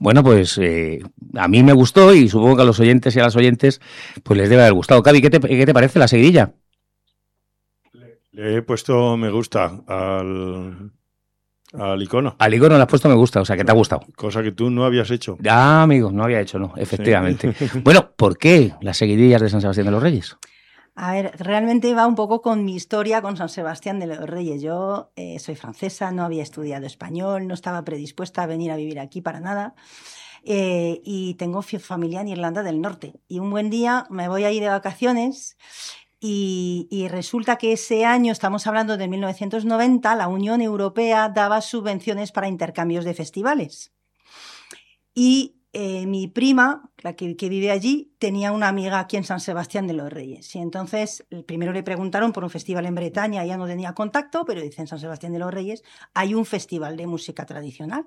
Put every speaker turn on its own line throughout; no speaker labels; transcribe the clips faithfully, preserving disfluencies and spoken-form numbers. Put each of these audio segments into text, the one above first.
Bueno, pues eh, a mí me gustó y supongo que a los oyentes y a las oyentes pues les debe haber gustado. Cavi, ¿qué te, qué te parece la seguidilla?
Le he puesto me gusta al, al icono.
Al icono le has puesto me gusta, o sea, que te ha gustado.
Cosa que tú no habías hecho.
Ah, amigo, no había hecho, no, efectivamente. Sí. Bueno, ¿por qué las seguidillas de San Sebastián de los Reyes?
A ver, realmente va un poco con mi historia con San Sebastián de los Reyes. Yo eh, soy francesa, no había estudiado español, no estaba predispuesta a venir a vivir aquí para nada. Eh, y tengo familia en Irlanda del Norte. Y un buen día me voy a ir de vacaciones y, y resulta que ese año, estamos hablando de mil novecientos noventa, la Unión Europea daba subvenciones para intercambios de festivales. Y eh, mi prima, la que, que vive allí, tenía una amiga aquí en San Sebastián de los Reyes. Y entonces, primero le preguntaron por un festival en Bretaña, ella no tenía contacto, pero dice, en San Sebastián de los Reyes hay un festival de música tradicional.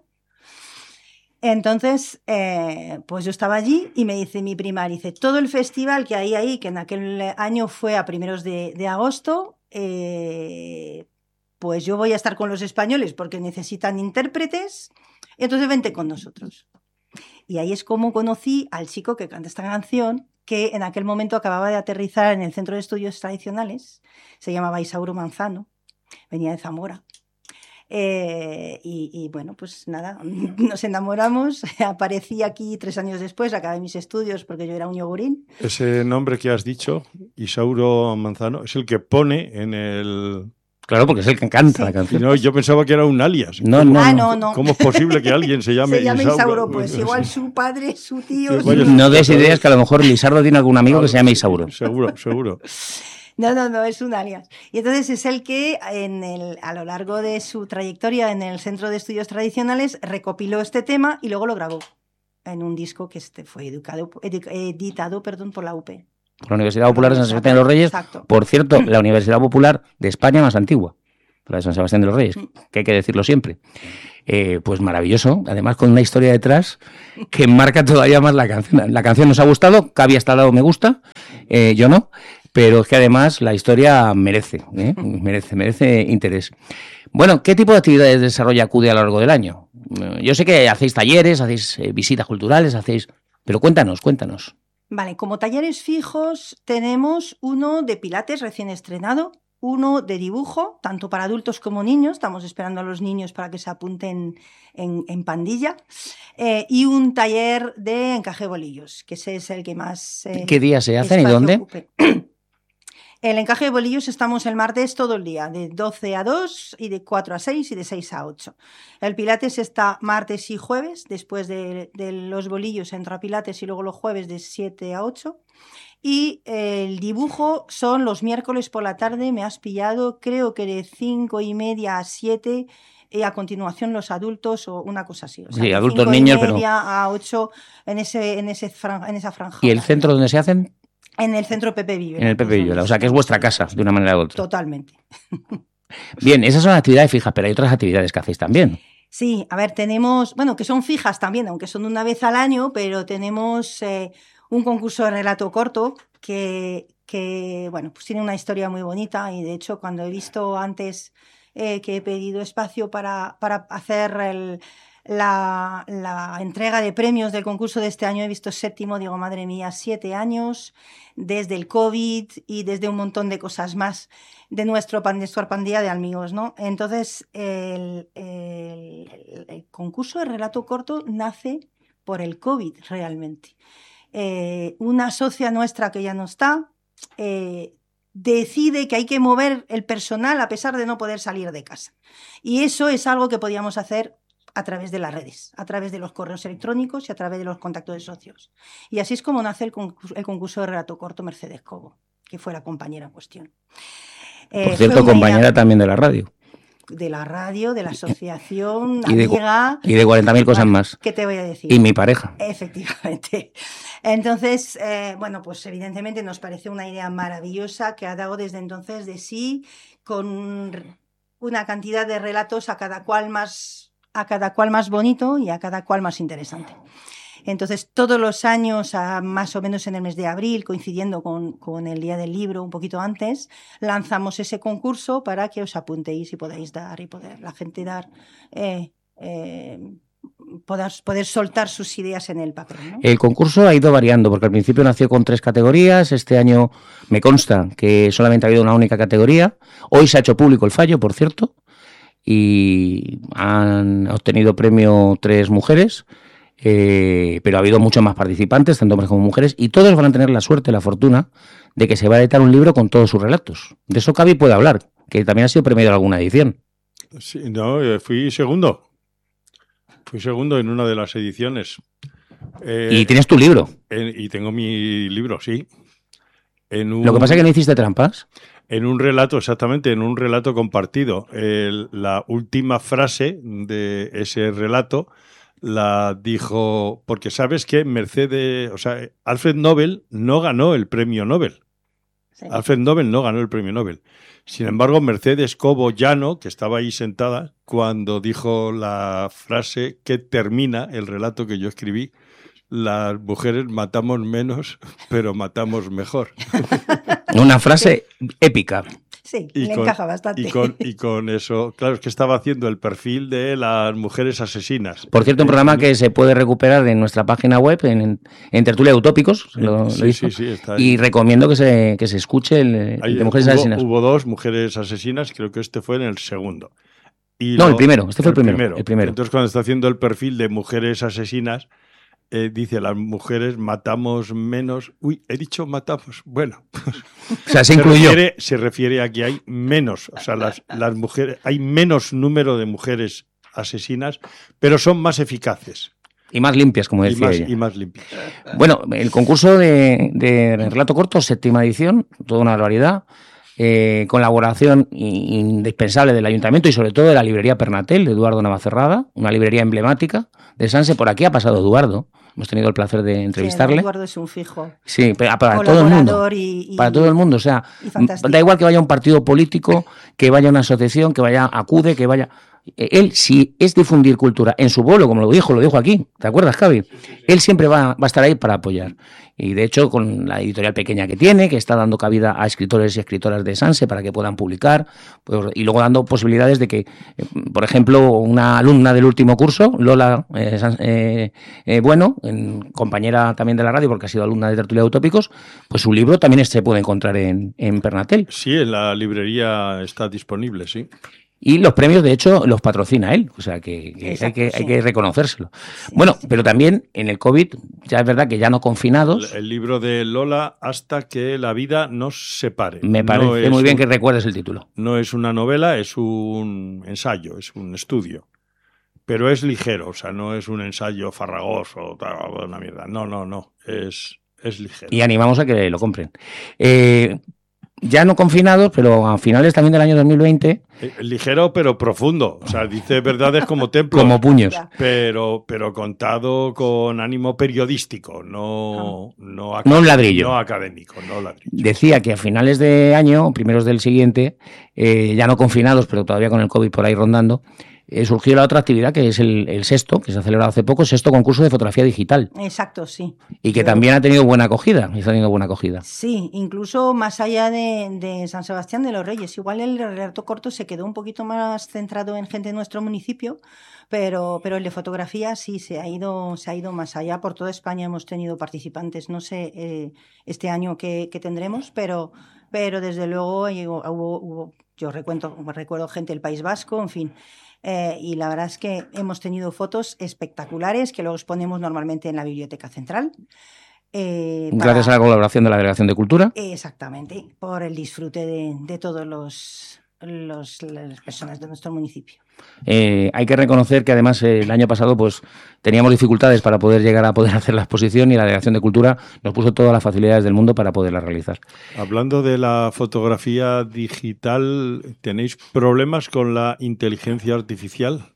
Entonces, eh, pues yo estaba allí y me dice mi prima, dice, todo el festival que hay ahí, que en aquel año fue a primeros de, de agosto, eh, pues yo voy a estar con los españoles porque necesitan intérpretes, entonces vente con nosotros. Y ahí es como conocí al chico que canta esta canción, que en aquel momento acababa de aterrizar en el Centro de Estudios Tradicionales, se llamaba Isauro Manzano, venía de Zamora. Eh, y, y bueno, pues nada, nos enamoramos, aparecí aquí tres años después, acabé mis estudios porque yo era un yogurín.
Ese nombre que has dicho, Isauro Manzano, es el que pone en el...
Claro, porque es el que canta
Sí.
la canción.
No, yo pensaba que era un alias.
No,
¿Cómo,
no,
Ah,
no.
no, no.
¿Cómo es posible que alguien se llame,
Se llama
Isauro?
Isauro, pues igual su padre, su tío...
Que
su-
vaya-
No des ideas que a lo mejor Lisardo tiene algún amigo que se llame Isauro.
Seguro, seguro.
No, no, no, es un alias. Y entonces es el que en el, a lo largo de su trayectoria en el Centro de Estudios Tradicionales recopiló este tema y luego lo grabó en un disco que este fue educado, edu- editado perdón, por la U P.
Por la Universidad Popular de San Sebastián de los Reyes.
Exacto.
Por cierto, la Universidad Popular de España más antigua, la de San Sebastián de los Reyes, que hay que decirlo siempre. Eh, pues maravilloso, además con una historia detrás que marca todavía más la canción. La canción nos ha gustado, Cavi hasta dado me gusta, eh, yo no, pero es que además la historia merece, ¿eh? merece, merece interés. Bueno, ¿qué tipo de actividades desarrolla Acude a lo largo del año? Yo sé que hacéis talleres, hacéis eh, visitas culturales, hacéis... Pero cuéntanos, cuéntanos.
Vale, como talleres fijos tenemos uno de pilates recién estrenado, uno de dibujo, tanto para adultos como niños, estamos esperando a los niños para que se apunten en, en pandilla, eh, y un taller de encaje de bolillos, que ese es el que más... Eh,
¿Qué días se hacen y
espacio
dónde?
ocupe. El encaje de bolillos estamos el martes todo el día, de doce a dos y de cuatro a seis y de seis a ocho. El pilates está martes y jueves, después de, de los bolillos entra pilates y luego los jueves de siete a ocho. Y el dibujo son los miércoles por la tarde, me has pillado, creo que de cinco y media a siete, y a continuación los adultos o una cosa así. O sea,
Sí,
de
adultos,
cinco
niños,
y
pero...
media a ocho en, ese, en, ese franja, en esa franja.
¿Y el centro donde se hacen?
En el centro Pepe Villuela.
En el Pepe Villuela, o sea que es vuestra casa, de una manera u otra.
Totalmente.
Bien, esas son actividades fijas, pero hay otras actividades que hacéis también.
Sí, a ver, tenemos, bueno, que son fijas también, aunque son una vez al año, pero tenemos eh, un concurso de relato corto que, que, bueno, pues tiene una historia muy bonita y de hecho cuando he visto antes eh, que he pedido espacio para, para hacer el, la, la entrega de premios del concurso de este año, he visto séptimo, digo, madre mía, siete años, desde el COVID y desde un montón de cosas más de nuestro pan, de nuestra pandilla de amigos, ¿no? Entonces, el, el, el concurso de relato corto nace por el COVID realmente. Eh, una socia nuestra que ya no está eh, decide que hay que mover el personal a pesar de no poder salir de casa. Y eso es algo que podíamos hacer a través de las redes, a través de los correos electrónicos y a través de los contactos de socios. Y así es como nace el concurso, el concurso de relato corto Mercedes Cobo, que fue la compañera en cuestión.
Por eh, cierto, compañera idea... también de la radio.
De la radio, de la asociación,
y de,
amiga...
Y de cuarenta mil cosas más.
¿Qué te voy a decir?
Y mi pareja.
Efectivamente. Entonces, eh, bueno, pues evidentemente nos parece una idea maravillosa que ha dado desde entonces de sí, con una cantidad de relatos a cada cual más, a cada cual más bonito y a cada cual más interesante. Entonces, todos los años, a más o menos en el mes de abril, coincidiendo con, con el Día del Libro, un poquito antes, lanzamos ese concurso para que os apuntéis y podáis dar, y poder la gente dar eh, eh, poder, poder soltar sus ideas en el papel, ¿no?
El concurso ha ido variando, porque al principio nació con tres categorías, este año me consta que solamente ha habido una única categoría, hoy se ha hecho público el fallo, por cierto, y han obtenido premio tres mujeres, eh, pero ha habido muchos más participantes, tanto hombres como mujeres, y todos van a tener la suerte, la fortuna, de que se va a editar un libro con todos sus relatos. De eso Cavi puede hablar, que también ha sido premiado en alguna edición.
Sí, no, fui segundo. Fui segundo en una de las ediciones. Eh,
y tienes tu libro.
En, y tengo mi libro, sí. En un,
Lo que pasa es que no hiciste trampas.
En un relato, exactamente, en un relato compartido. El, la última frase de ese relato la dijo, porque sabes que Mercedes, o sea, Alfred Nobel no ganó el premio Nobel. Sí. Alfred Nobel no ganó el premio Nobel. Sin embargo, Mercedes Cobo Llano, que estaba ahí sentada, cuando dijo la frase que termina el relato que yo escribí, las mujeres matamos menos, pero matamos mejor.
Una frase sí. épica.
Sí, y le con, encaja bastante.
Y con, y con eso, claro, es que estaba haciendo el perfil de las mujeres asesinas.
Por cierto, un programa que se puede recuperar en nuestra página web, en, en Tertulia de Utópicos, lo,
sí,
lo hizo,
sí, sí, está ahí.
Y recomiendo que se, que se escuche el, el de mujeres
hubo,
asesinas.
Hubo dos mujeres asesinas, creo que este fue en el segundo. Y
no,
lo,
el primero, este fue el, el primero,
primero.
el primero.
Entonces, cuando está haciendo el perfil de mujeres asesinas, Eh, dice, las mujeres matamos menos... Uy, he dicho matamos. Bueno.
O sea, se,
se
incluyó.
Refiere, se refiere a que hay menos, o sea, las, las mujeres, hay menos número de mujeres asesinas, pero son más eficaces.
Y más limpias, como decía
y más,
ella.
Y más limpias.
Bueno, el concurso de, de relato corto, séptima edición, toda una barbaridad. Eh, colaboración indispensable del Ayuntamiento y sobre todo de la librería Pernatel, de Eduardo Navacerrada, una librería emblemática de Sanse. Por aquí ha pasado Eduardo, hemos tenido el placer de entrevistarle.
Sí, Eduardo es un fijo.
Sí, para, para todo el mundo.
Y, y,
para todo el mundo, o sea, da igual que vaya a un partido político, que vaya a una asociación, que vaya a ACUDE, que vaya... Él, si es difundir cultura en su pueblo, como lo dijo, lo dijo aquí, ¿te acuerdas, Javi? Sí, sí, sí. Él siempre va, va a estar ahí para apoyar. Y de hecho, con la editorial pequeña que tiene, que está dando cabida a escritores y escritoras de Sanse para que puedan publicar, pues, y luego dando posibilidades de que, eh, por ejemplo, una alumna del último curso, Lola eh, eh, eh, Bueno, en, compañera también de la radio, porque ha sido alumna de Tertulia de Utópicos, pues su libro también se puede encontrar en, en Pernatel.
Sí, en la librería está disponible, sí.
Y los premios, de hecho, los patrocina él, o sea que, que, Exacto, hay, que sí. hay que reconocérselo. Sí, bueno, sí. Pero también en el COVID, ya es verdad que ya no confinados...
El, el libro de Lola, Hasta que la vida nos separe.
Me parece no muy bien un, que recuerdes el título.
No es una novela, es un ensayo, es un estudio. Pero es ligero, o sea, no es un ensayo farragoso, una mierda. No, no, no, es, es ligero.
Y animamos a que lo compren. Eh... Ya no confinados, pero a finales también del año dos mil veinte...
Eh, ligero pero profundo, o sea, dice verdades como templos.
Como puños.
Pero, pero contado con ánimo periodístico, no, no,
no un ladrillo.
No académico, no ladrillo.
Decía que a finales de año, primeros del siguiente, eh, ya no confinados, pero todavía con el COVID por ahí rondando, Eh, surgió la otra actividad que es el, el sexto, que se ha celebrado hace poco, el sexto concurso de fotografía digital.
Exacto, sí.
Y que Yo... también ha tenido buena acogida, está teniendo buena acogida.
Sí, incluso más allá de, de San Sebastián de los Reyes. Igual el relato corto se quedó un poquito más centrado en gente de nuestro municipio, pero, pero el de fotografía sí se ha ido, se ha ido más allá. Por toda España hemos tenido participantes, no sé eh, este año que, que tendremos, pero, pero desde luego hubo, hubo, hubo yo recuerdo, recuerdo gente del País Vasco, en fin. Eh, y la verdad es que hemos tenido fotos espectaculares que luego exponemos normalmente en la Biblioteca Central.
Eh, Gracias para... a la colaboración de la Delegación de Cultura.
Exactamente, por el disfrute de, de todos los, los las personas de nuestro municipio.
Eh, hay que reconocer que además eh, el año pasado pues teníamos dificultades para poder llegar a poder hacer la exposición y la Delegación de Cultura nos puso todas las facilidades del mundo para poderla realizar.
Hablando de la fotografía digital, ¿tenéis problemas con la inteligencia artificial?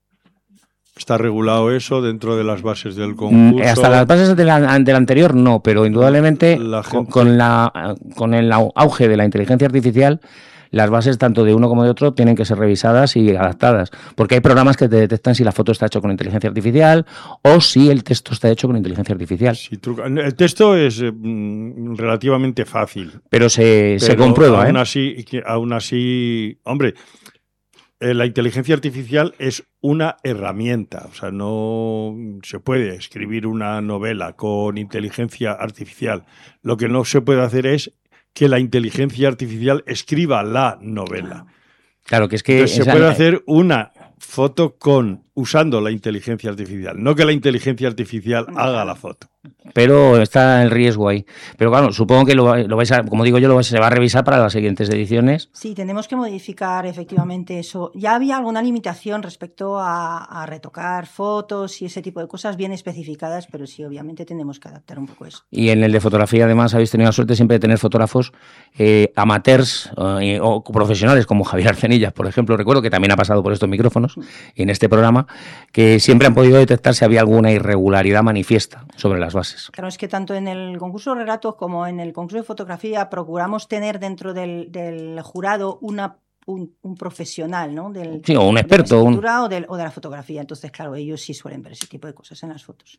¿Está regulado eso dentro de las bases del concurso?
Hasta las bases de la, del anterior no, pero indudablemente la gente... con, con, la, con el auge de la inteligencia artificial, las bases tanto de uno como de otro tienen que ser revisadas y adaptadas, porque hay programas que te detectan si la foto está hecha con inteligencia artificial o si el texto está hecho con inteligencia artificial.
Sí, el texto es mm, relativamente fácil.
Pero se,
pero
se comprueba.
Aún,
¿eh?
así, aún así, hombre, eh, la inteligencia artificial es una herramienta. O sea, no se puede escribir una novela con inteligencia artificial. Lo que no se puede hacer es que la inteligencia artificial escriba la novela.
Claro, que es que...
Entonces,
esa...
se puede hacer una foto con usando la inteligencia artificial, no que la inteligencia artificial haga la foto.
Pero está el riesgo ahí. Pero claro, supongo que lo, lo vais a, como digo yo, lo vais, se va a revisar para las siguientes ediciones.
Sí, tenemos que modificar efectivamente eso. Ya había alguna limitación respecto a, a retocar fotos y ese tipo de cosas bien especificadas, pero sí, obviamente tenemos que adaptar un poco eso.
Y en el de fotografía, además, habéis tenido la suerte siempre de tener fotógrafos eh, amateurs eh, o profesionales, como Javier Arcenillas, por ejemplo. Recuerdo que también ha pasado por estos micrófonos y en este programa, que siempre han podido detectar si había alguna irregularidad manifiesta sobre las bases.
Claro, es que tanto en el concurso de relatos como en el concurso de fotografía procuramos tener dentro del, del jurado una, un, un profesional, ¿no? Del,
sí, o un experto.
De la
un...
o, del, o de la fotografía. Entonces, claro, ellos sí suelen ver ese tipo de cosas en las fotos.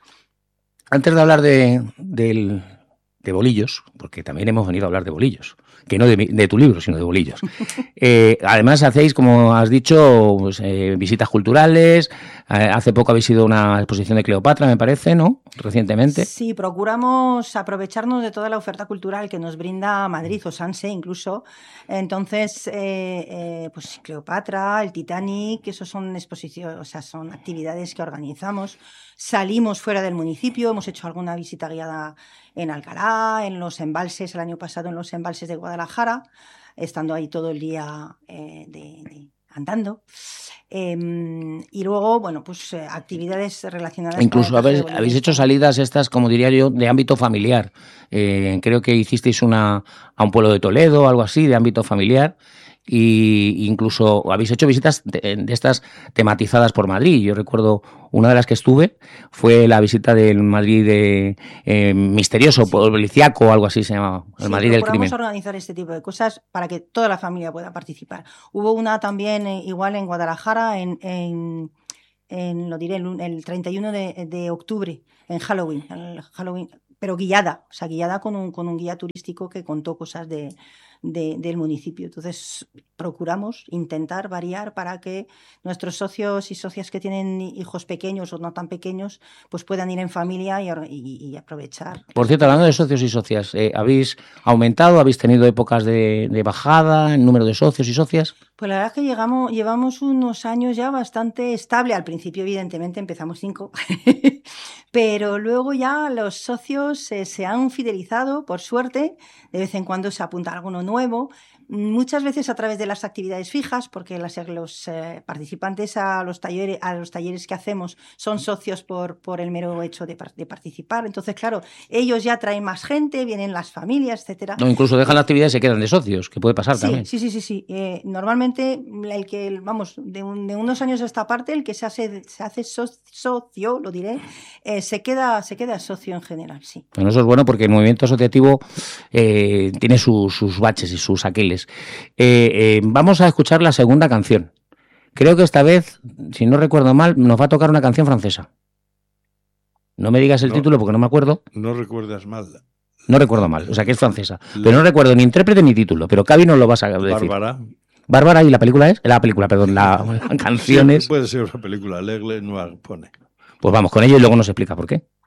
Antes de hablar de, de, de bolillos, porque también hemos venido a hablar de bolillos, que no de, de tu libro, sino de bolillos. Eh, además hacéis, como has dicho, pues, eh, visitas culturales. Eh, hace poco habéis ido a una exposición de Cleopatra, me parece, ¿no? Recientemente.
Sí, procuramos aprovecharnos de toda la oferta cultural que nos brinda Madrid o Sanse incluso. Entonces, eh, eh, pues Cleopatra, el Titanic, esos son exposiciones, o sea, son actividades que organizamos. Salimos fuera del municipio, hemos hecho alguna visita guiada en Alcalá, en los embalses, el año pasado en los embalses de Guadalajara, estando ahí todo el día eh, de, de, andando. Eh, y luego, bueno, pues eh, actividades relacionadas
incluso
con...
Incluso habéis hecho salidas estas, como diría yo, de ámbito familiar. Eh, creo que hicisteis una a un pueblo de Toledo o algo así, de ámbito familiar. Y incluso habéis hecho visitas de, de estas tematizadas por Madrid. Yo recuerdo una de las que estuve fue la visita del Madrid de eh, misterioso, sí. Policíaco o algo así se llamaba, el
sí,
Madrid del crimen.
Procuramos organizar este tipo de cosas para que toda la familia pueda participar. Hubo una también eh, igual en Guadalajara, en, en, en lo diré, el, el treinta y uno de, de octubre, en Halloween, el Halloween, pero guiada, o sea, guiada con un, con un guía turístico que contó cosas de... De, del municipio. Entonces, procuramos intentar variar para que nuestros socios y socias que tienen hijos pequeños o no tan pequeños, pues puedan ir en familia y, y, y aprovechar.
Por cierto, hablando de socios y socias, eh, ¿habéis aumentado? ¿Habéis tenido épocas de, de bajada en número de socios y socias?
Pues la verdad es que llegamos, llevamos unos años ya bastante estable. Al principio, evidentemente, empezamos cinco, pero luego ya los socios eh, se han fidelizado, por suerte. De vez en cuando se apunta alguno nuevo, muchas veces a través de las actividades fijas, porque las, los eh, participantes a los, talleres, a los talleres que hacemos son socios por, por el mero hecho de, de participar. Entonces, claro, ellos ya traen más gente, vienen las familias, etcétera.
No, incluso dejan la actividad y se quedan de socios, que puede pasar
sí,
también.
Sí, sí, sí, sí. Eh, normalmente, el que, vamos, de, un, de unos años a esta parte, el que se hace, se hace so, socio, lo diré, eh, se queda, se queda socio en general, sí.
Bueno, eso es bueno porque el movimiento asociativo eh, tiene su, sus baches y sus aquiles. Eh, eh, vamos a escuchar la segunda canción. Creo que esta vez, si no recuerdo mal, nos va a tocar una canción francesa. No me digas el no, título porque no me acuerdo.
No recuerdas mal.
No recuerdo mal, o sea que es francesa. La... Pero no recuerdo ni intérprete ni título, pero Cavi nos lo vas a decir.
Bárbara.
Bárbara, ¿y la película es? La película, perdón, la canción es...
Sí, puede ser una película, L'Aigle Noir pone.
Pues vamos con ello y luego nos explica por qué.